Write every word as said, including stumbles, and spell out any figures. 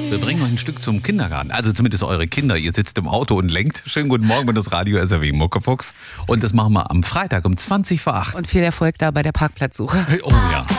Wir bringen euch ein Stück zum Kindergarten. Also zumindest eure Kinder. Ihr sitzt im Auto und lenkt. Schönen guten Morgen, und das Radio S R W Muckefuchs. Und das machen wir am Freitag um zwanzig vor acht. Und viel Erfolg da bei der Parkplatzsuche. Oh ja.